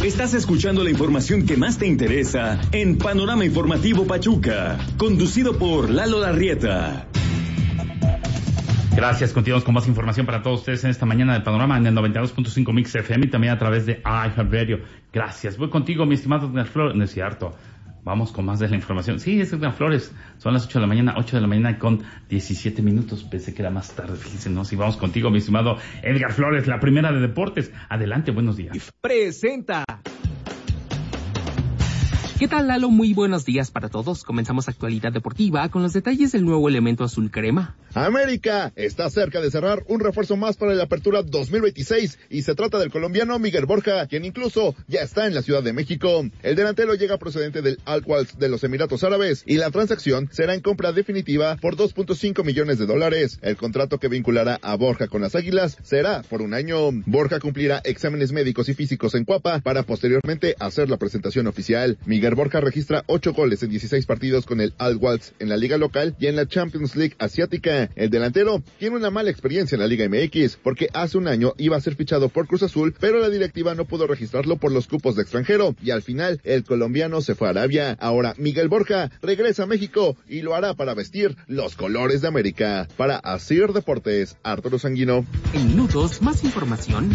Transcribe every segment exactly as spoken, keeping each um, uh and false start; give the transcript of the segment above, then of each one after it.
Estás escuchando la información que más te interesa en Panorama Informativo Pachuca, conducido por Lalo Larrieta. Gracias, continuamos con más información para todos ustedes en esta mañana de Panorama en el noventa y dos punto cinco Mix F M y también a través de iHeartRadio. Gracias. Voy contigo, mi estimado Edgar Flores. No es cierto. Vamos con más de la información. Sí, es Edgar Flores. Son las ocho de la mañana, ocho de la mañana con diecisiete minutos. Pensé que era más tarde, fíjense, ¿no? Sí, vamos contigo, mi estimado Edgar Flores, la primera de deportes. Adelante, buenos días. Presenta. ¿Qué tal, Lalo? Muy buenos días para todos. Comenzamos actualidad deportiva con los detalles del nuevo elemento azul crema. América está cerca de cerrar un refuerzo más para la apertura dos mil veintiséis y se trata del colombiano Miguel Borja, quien incluso ya está en la Ciudad de México. El delantero llega procedente del Al-Quds de los Emiratos Árabes y la transacción será en compra definitiva por dos punto cinco millones de dólares. El contrato que vinculará a Borja con las Águilas será por un año. Borja cumplirá exámenes médicos y físicos en Cuapa para posteriormente hacer la presentación oficial. Miguel Borja registra ocho goles en dieciséis partidos con el Al-Quds en la liga local y en la Champions League asiática. El delantero tiene una mala experiencia en la Liga M X porque hace un año iba a ser fichado por Cruz Azul, pero la directiva no pudo registrarlo por los cupos de extranjero y al final el colombiano se fue a Arabia. Ahora Miguel Borja regresa a México y lo hará para vestir los colores de América. Para Asir Deportes, Arturo Sanguino. En minutos, más información.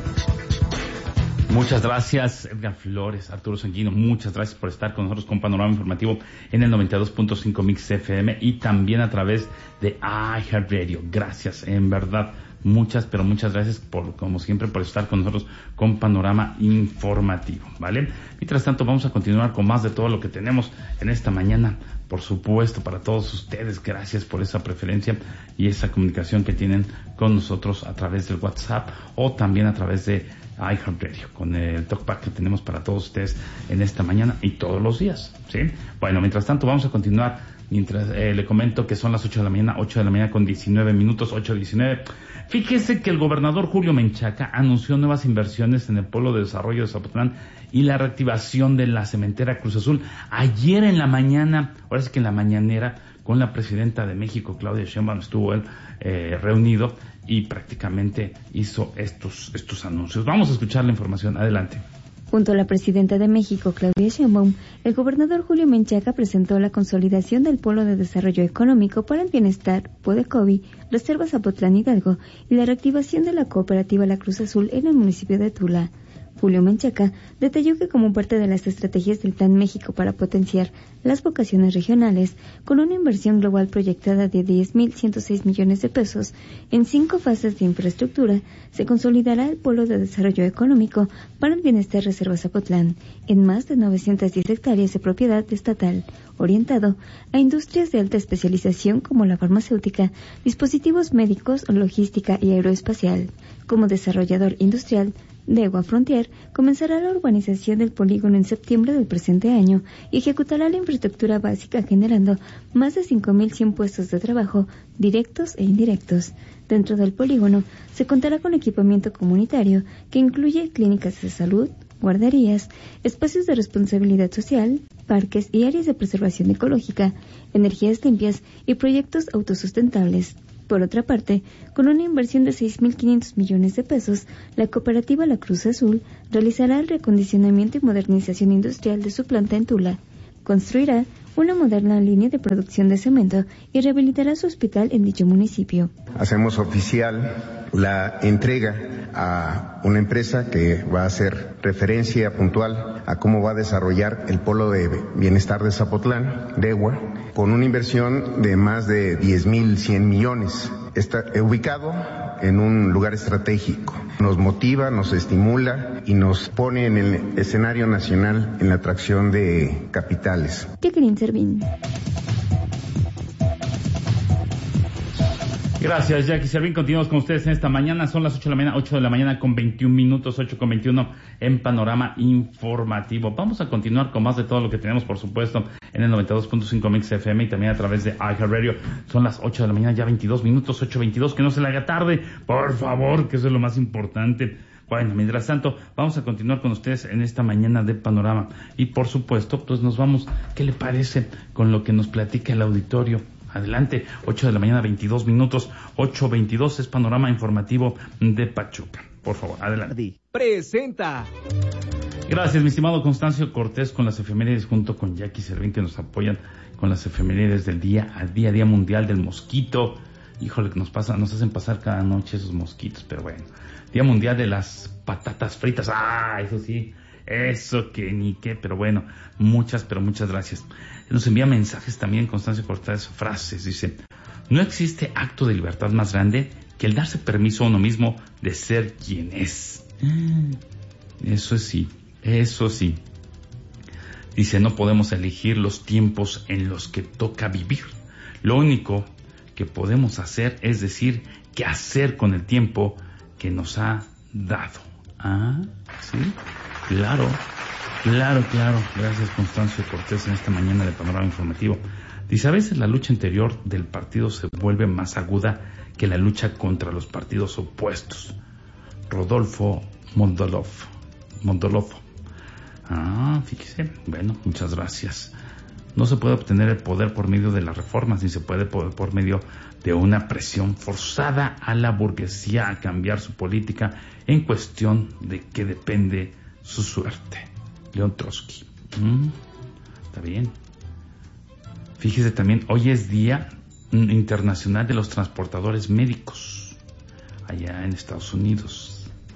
Muchas gracias, Edgar Flores, Arturo Sanguino, muchas gracias por estar con nosotros con Panorama Informativo en el noventa y dos punto cinco Mix F M y también a través de iHeartRadio. Gracias, en verdad, muchas, pero muchas gracias por, como siempre, por estar con nosotros con Panorama Informativo, ¿vale? Mientras tanto, vamos a continuar con más de todo lo que tenemos en esta mañana. Por supuesto, para todos ustedes, gracias por esa preferencia y esa comunicación que tienen con nosotros a través del WhatsApp o también a través de iHeartRadio, con el talkback que tenemos para todos ustedes en esta mañana y todos los días, ¿sí? Bueno, mientras tanto vamos a continuar, mientras eh, le comento que son las ocho de la mañana, ocho de la mañana con diecinueve minutos, ocho diecinueve. Fíjese que el gobernador Julio Menchaca anunció nuevas inversiones en el Polo de Desarrollo de Zapotlán y la reactivación de la cementera Cruz Azul. Ayer en la mañana, ahora sí que en la mañanera, con la presidenta de México, Claudia Sheinbaum, estuvo él eh, reunido y prácticamente hizo estos estos anuncios. Vamos a escuchar la información. Adelante. Junto a la presidenta de México, Claudia Sheinbaum, el gobernador Julio Menchaca presentó la consolidación del Polo de Desarrollo Económico para el Bienestar, Podecovi, Reserva Zapotlán Hidalgo, y la reactivación de la cooperativa La Cruz Azul en el municipio de Tula. Julio Menchaca detalló que como parte de las estrategias del Plan México para potenciar las vocaciones regionales, con una inversión global proyectada de diez mil ciento seis millones de pesos en cinco fases de infraestructura, se consolidará el Polo de Desarrollo Económico para el Bienestar Reserva Zapotlán en más de novecientas diez hectáreas de propiedad estatal, orientado a industrias de alta especialización como la farmacéutica, dispositivos médicos, logística y aeroespacial. Como desarrollador industrial, Dewa Frontier comenzará la urbanización del polígono en septiembre del presente año y ejecutará la infraestructura básica generando más de cinco mil cien puestos de trabajo directos e indirectos. Dentro del polígono se contará con equipamiento comunitario que incluye clínicas de salud, guarderías, espacios de responsabilidad social, parques y áreas de preservación ecológica, energías limpias y proyectos autosustentables. Por otra parte, con una inversión de seis mil quinientos millones de pesos, la cooperativa La Cruz Azul realizará el reacondicionamiento y modernización industrial de su planta en Tula. Construirá una moderna línea de producción de cemento y rehabilitará su hospital en dicho municipio. Hacemos oficial la entrega a una empresa que va a hacer referencia puntual a cómo va a desarrollar el Polo de Bienestar de Zapotlán, Dewa, con una inversión de más de diez mil cien millones. Está ubicado en un lugar estratégico. Nos motiva, nos estimula y nos pone en el escenario nacional en la atracción de capitales. Jacqueline Servín. Gracias, Jackie Servín. Continuamos con ustedes en esta mañana. Son las ocho de la mañana, ocho de la mañana con veintiún minutos, ocho con veintiuno en Panorama Informativo. Vamos a continuar con más de todo lo que tenemos, por supuesto, en el noventa y dos punto cinco Mix F M y también a través de iHeartRadio. Son las ocho de la mañana, ya veintidós minutos, ocho veintidós. Que no se le haga tarde, por favor, que eso es lo más importante. Bueno, mientras tanto, vamos a continuar con ustedes en esta mañana de Panorama. Y, por supuesto, pues nos vamos, ¿qué le parece con lo que nos platica el auditorio? Adelante, ocho de la mañana, veintidós minutos, ocho veintidós es Panorama Informativo de Pachuca. Por favor, adelante. Presenta Gracias, mi estimado Constancio Cortés, con las efemérides, junto con Jackie Servín, que nos apoyan con las efemérides del día a día, Día Mundial del Mosquito. Híjole, que nos pasa, nos hacen pasar cada noche esos mosquitos, pero bueno. Día Mundial de las Patatas Fritas. Ah, eso sí, eso que ni qué, pero bueno, muchas, pero muchas gracias. Nos envía mensajes también, Constancio Cortés, frases, dice: no existe acto de libertad más grande que el darse permiso a uno mismo de ser quien es. Eso sí. Eso sí, dice, no podemos elegir los tiempos en los que toca vivir. Lo único que podemos hacer es decir qué hacer con el tiempo que nos ha dado. Ah, sí, claro, claro, claro. Gracias, Constancio Cortés, en esta mañana de Panorama Informativo. Dice, a veces la lucha interior del partido se vuelve más aguda que la lucha contra los partidos opuestos. Rodolfo Mondolov. Mondolov. Ah, fíjese. Bueno, muchas gracias. No se puede obtener el poder por medio de las reformas, ni se puede poder por medio de una presión forzada a la burguesía a cambiar su política en cuestión de que depende su suerte. León Trotsky. Mm, está bien. Fíjese también, hoy es Día Internacional de los Transportadores Médicos, allá en Estados Unidos.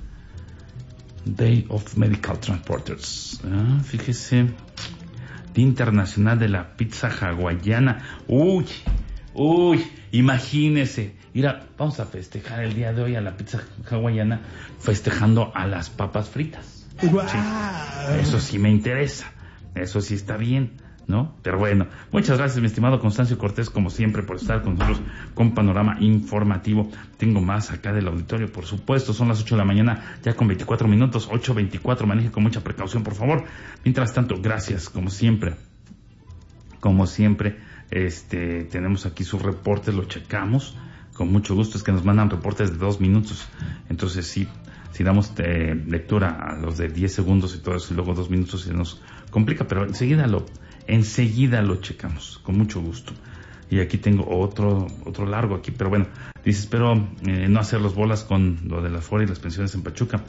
Day of Medical Transporters. Ah, fíjese. Día Internacional de la Pizza Hawaiana. Uy, uy, imagínese. Mira, vamos a festejar el día de hoy a la pizza hawaiana festejando a las papas fritas. Wow. Sí, eso sí me interesa. Eso sí está bien, ¿no? Pero bueno, muchas gracias, mi estimado Constancio Cortés, como siempre, por estar con nosotros con Panorama Informativo. Tengo más acá del auditorio, por supuesto. Son las ocho de la mañana, ya con veinticuatro minutos, ocho veinticuatro. Maneje con mucha precaución, por favor. Mientras tanto, gracias, como siempre. Como siempre, este, tenemos aquí sus reportes, lo checamos. Con mucho gusto, es que nos mandan reportes de dos minutos. Entonces, sí, si damos eh, lectura a los de diez segundos y todo eso, y luego dos minutos, se nos complica, pero enseguida lo... Enseguida lo checamos, con mucho gusto. Y aquí tengo otro otro largo aquí, pero bueno, dice, espero eh, no hacer los bolas con lo de la Afore y las pensiones en Pachuca.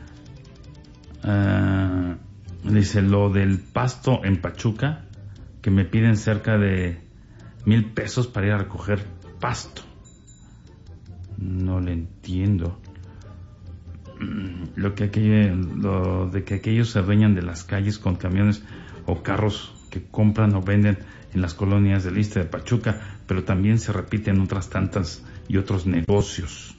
Uh, dice, lo del pasto en Pachuca, que me piden cerca de mil pesos para ir a recoger pasto. No le entiendo. Lo que aquello, lo de que aquellos se adueñan de las calles con camiones o carros que compran o venden en las colonias del Ixtle de Pachuca, pero también se repite en otras tantas y otros negocios.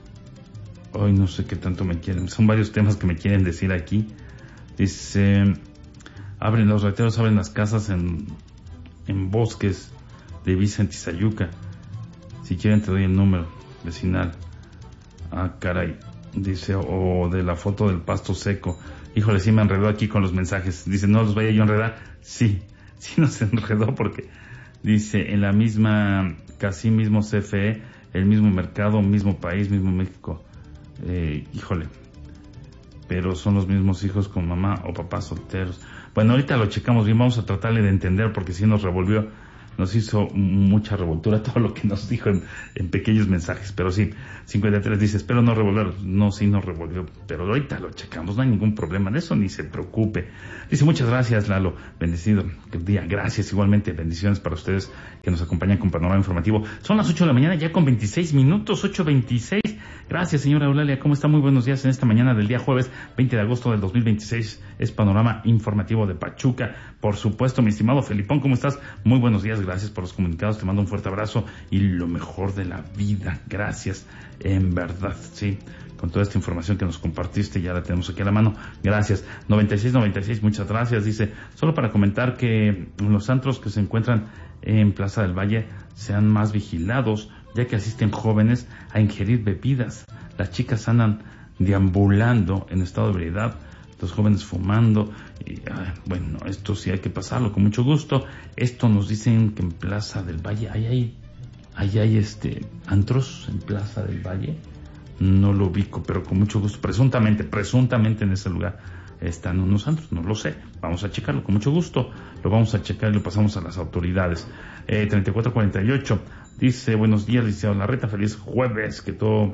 Hoy no sé qué tanto me quieren, son varios temas que me quieren decir aquí. Dice, abren los rateros, abren las casas en, en bosques de Vicente y Sayuca. Si quieren te doy el número vecinal. Ah, caray. Dice, o de la foto del pasto seco. Híjole, sí me enredó aquí con los mensajes. Dice, no los vaya yo a enredar. Sí, sí nos enredó porque dice, en la misma, casi mismo C F E, el mismo mercado, mismo país, mismo México. Eh, híjole, pero son los mismos hijos con mamá o papá solteros. Bueno, ahorita lo checamos bien, vamos a tratarle de entender porque sí nos revolvió, nos hizo mucha revoltura todo lo que nos dijo en, en pequeños mensajes, pero sí, cincuenta y tres dice, espero no revolver, no, sí nos revolvió, pero ahorita lo checamos, no hay ningún problema, de eso ni se preocupe. Dice, muchas gracias, Lalo, bendecido día, gracias, igualmente, bendiciones para ustedes que nos acompañan con Panorama Informativo. Son las ocho de la mañana, ya con veintiséis minutos, ocho veintiséis. Gracias, señora Eulalia, ¿cómo está? Muy buenos días en esta mañana del día jueves veinte de agosto del dos mil veintiséis. Es Panorama Informativo de Pachuca. Por supuesto, mi estimado Felipón, ¿cómo estás? Muy buenos días, gracias por los comunicados, te mando un fuerte abrazo y lo mejor de la vida. Gracias, en verdad, sí, con toda esta información que nos compartiste, ya la tenemos aquí a la mano. Gracias. noventa y seis noventa y seis, muchas gracias. Dice, solo para comentar que los antros que se encuentran en Plaza del Valle sean más vigilados, ya que asisten jóvenes a ingerir bebidas. Las chicas andan deambulando en estado de ebriedad, los jóvenes fumando. Y, ay, bueno, esto sí hay que pasarlo con mucho gusto. Esto nos dicen que en Plaza del Valle hay, hay, hay, hay este, antros en Plaza del Valle. No lo ubico, pero con mucho gusto. Presuntamente, presuntamente en ese lugar están unos antros, no lo sé. Vamos a checarlo con mucho gusto. Lo vamos a checar y lo pasamos a las autoridades. Eh, treinta y cuatro cuarenta y ocho. Dice, buenos días, licenciado Larreta, feliz jueves, que todo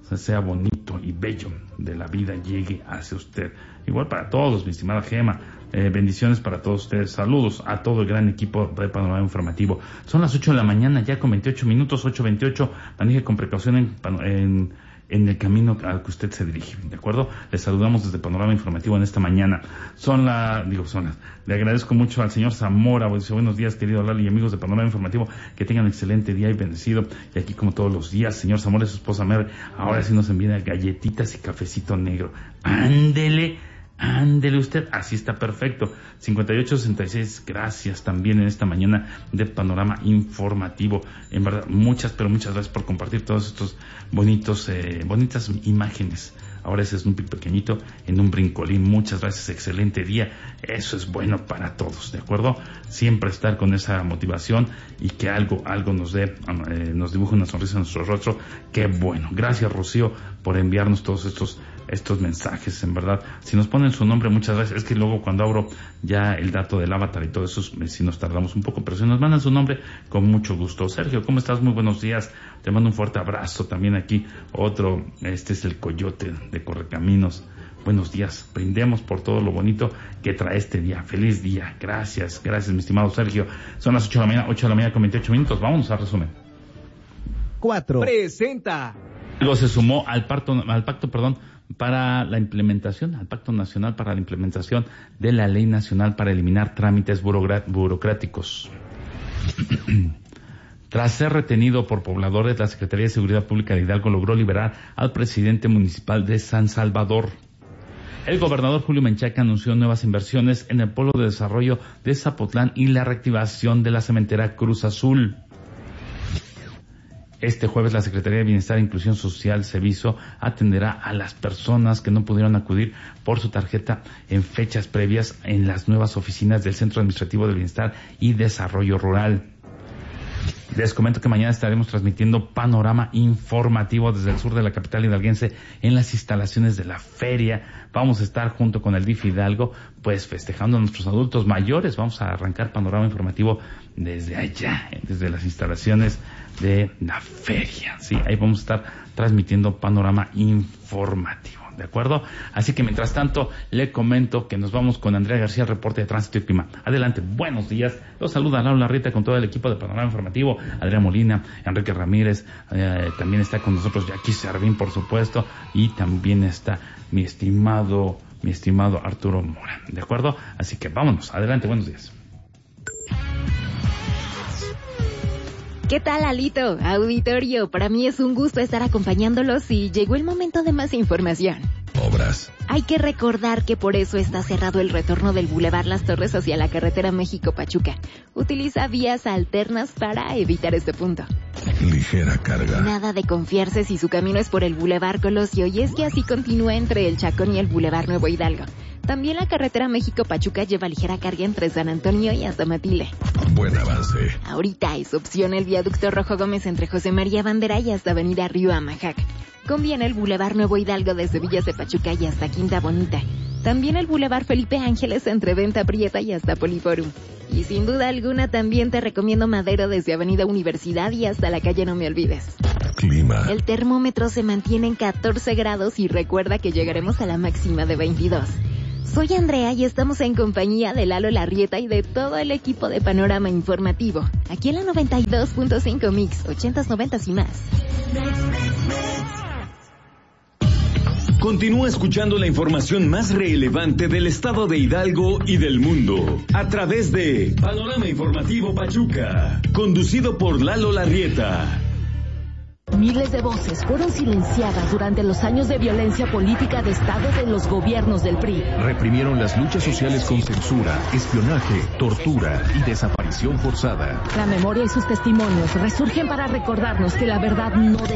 sea bonito y bello de la vida llegue hacia usted. Igual para todos, mi estimada Gema, eh, bendiciones para todos ustedes, saludos a todo el gran equipo de Panorama Informativo. Son las ocho de la mañana, ya con veintiocho minutos, ocho veintiocho, maneje con precaución en, en, en el camino al que usted se dirige, ¿de acuerdo? Les saludamos desde Panorama Informativo en esta mañana. Son las, digo, son las, le agradezco mucho al señor Zamora, dice, buenos días, querido Lalo y amigos de Panorama Informativo, que tengan un excelente día y bendecido. Y aquí, como todos los días, señor Zamora y su esposa Mary, ahora sí nos envían galletitas y cafecito negro. Ándele, ándele usted, así está perfecto. cincuenta y ocho sesenta y seis, gracias también en esta mañana de Panorama Informativo. En verdad, muchas, pero muchas gracias por compartir todos estos bonitos, eh, bonitas imágenes. Ahora ese Snoopy pequeñito en un brincolín. Muchas gracias, excelente día. Eso es bueno para todos, ¿de acuerdo? Siempre estar con esa motivación y que algo, algo nos dé, eh, nos dibuje una sonrisa en nuestro rostro. Qué bueno. Gracias, Rocío, por enviarnos todos estos estos mensajes, en verdad. Si nos ponen su nombre, muchas gracias. Es que luego cuando abro ya el dato del avatar y todo eso, si nos tardamos un poco, pero si nos mandan su nombre, con mucho gusto. Sergio, ¿cómo estás? Muy buenos días. Te mando un fuerte abrazo. También aquí otro, este es el Coyote de Correcaminos. Buenos días, brindemos por todo lo bonito que trae este día. Feliz día, gracias, gracias mi estimado Sergio. Son las ocho de la mañana, ocho de la mañana con veintiocho minutos. Vamos a resumen. cuatro. Presenta. Luego se sumó al, parto, al pacto, perdón, para la implementación, al Pacto Nacional para la implementación de la Ley Nacional para eliminar trámites burocráticos. Tras ser retenido por pobladores, la Secretaría de Seguridad Pública de Hidalgo logró liberar al presidente municipal de San Salvador. El gobernador Julio Menchaca anunció nuevas inversiones en el Polo de Desarrollo de Zapotlán y la reactivación de la cementera Cruz Azul. Este jueves la Secretaría de Bienestar e Inclusión Social, Ceviso, atenderá a las personas que no pudieron acudir por su tarjeta en fechas previas en las nuevas oficinas del Centro Administrativo de Bienestar y Desarrollo Rural. Les comento que mañana estaremos transmitiendo Panorama Informativo desde el sur de la capital hidalguense en las instalaciones de la feria. Vamos a estar junto con el D I F Hidalgo, pues festejando a nuestros adultos mayores. Vamos a arrancar Panorama Informativo desde allá, desde las instalaciones de la feria. Sí, ahí vamos a estar transmitiendo Panorama Informativo. ¿De acuerdo? Así que mientras tanto le comento que nos vamos con Andrea García, reporte de tránsito y clima. Adelante, buenos días. Los saluda Laura Larrieta con todo el equipo de Panorama Informativo. Adrián Molina, Enrique Ramírez, eh, también está con nosotros Jackie Servín, por supuesto, y también está mi estimado, mi estimado Arturo Mora. ¿De acuerdo? Así que vámonos. Adelante, buenos días. ¿Qué tal, Alito? Auditorio, para mí es un gusto estar acompañándolos y llegó el momento de más información. Obras. Hay que recordar que por eso está cerrado el retorno del Boulevard Las Torres hacia la carretera México-Pachuca. Utiliza vías alternas para evitar este punto. Ligera carga. Nada de confiarse si su camino es por el Boulevard Colosio, y es que así continúa entre el Chacón y el Boulevard Nuevo Hidalgo. También la carretera México-Pachuca lleva ligera carga entre San Antonio y Azamatile. Buen avance. Ahorita es opción el viaducto Rojo Gómez entre José María Bandera y hasta Avenida Río Amajac. Conviene el Boulevard Nuevo Hidalgo desde Villas de Pachuca y hasta Quinta Bonita. También el Boulevard Felipe Ángeles entre Venta Prieta y hasta Poliforum. Y sin duda alguna también te recomiendo Madero desde Avenida Universidad y hasta la calle No Me Olvides. Clima. El termómetro se mantiene en catorce grados y recuerda que llegaremos a la máxima de veintidós. Soy Andrea y estamos en compañía de Lalo Larrieta y de todo el equipo de Panorama Informativo. Aquí en la noventa y dos punto cinco Mix, ochentas, noventas y más. Continúa escuchando la información más relevante del estado de Hidalgo y del mundo a través de Panorama Informativo Pachuca, conducido por Lalo Larrieta. Miles de voces fueron silenciadas durante los años de violencia política de Estado de los gobiernos del P R I. Reprimieron las luchas sociales con censura, espionaje, tortura y desaparición forzada. La memoria y sus testimonios resurgen para recordarnos que la verdad no